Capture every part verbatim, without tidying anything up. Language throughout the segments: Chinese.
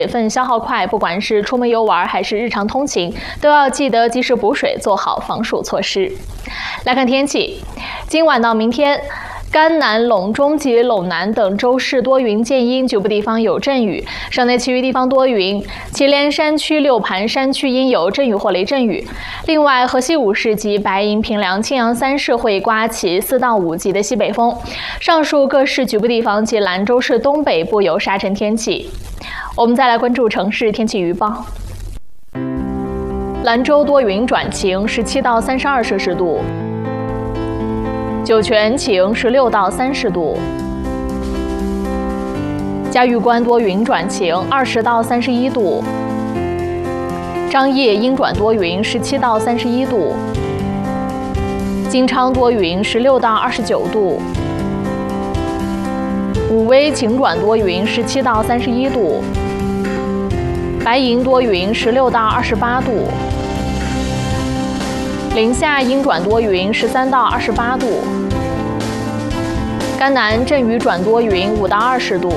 水分消耗快，不管是出门游玩还是日常通勤，都要记得及时补水，做好防暑措施。来看天气，今晚到明天，甘南、陇中及陇南等州市多云见阴，局部地方有阵雨；省内其余地方多云。祁连山区、六盘山区阴有阵雨或雷阵雨。另外，河西五市及白银、平凉、庆阳三市会刮起四到五级的西北风。上述各市局部地方及兰州市东北部有沙尘天气。我们再来关注城市天气预报。兰州多云转晴，十七到三十二摄氏度。酒泉晴，十六到三十度；嘉峪关多云转晴，二十到三十一度；张掖阴转多云，十七到三十一度；金昌多云，十六到二十九度；武威晴转多云，十七到三十一度；白银多云，十六到二十八度；临夏阴转多云，十三到二十八度；甘南阵雨转多云，五到二十度；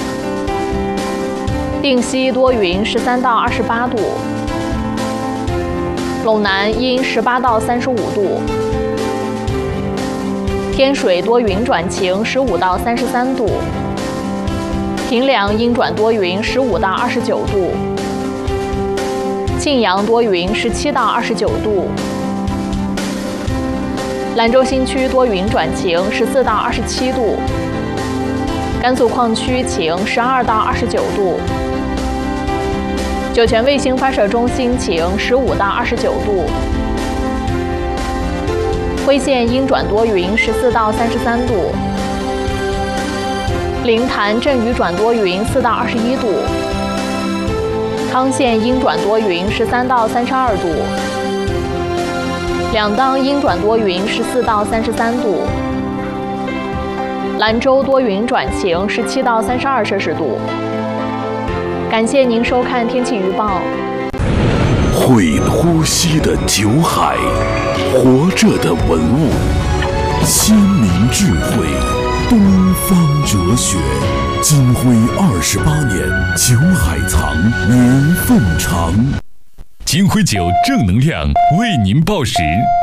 定西多云，十三到二十八度；陇南阴，十八到三十五度；天水多云转晴，十五到三十三度；平凉阴转多云，十五到二十九度；庆阳多云，十七到二十九度；兰州新区多云转晴，十四到二十七度；甘肃矿区晴，十二到二十九度；酒泉卫星发射中心晴，十五到二十九度；辉县阴转多云，十四到三十三度；灵潭阵雨转多云，四到二十一度；康县阴转多云，十三到三十二度；两当阴转多云，十四到三十三度；兰州多云转晴，十七到三十二摄氏度。感谢您收看天气预报。 会呼吸的酒海，活着的文物，先民智慧，东方哲学。金辉二十八年，酒海藏，年份长。 金辉酒正能量为您报时。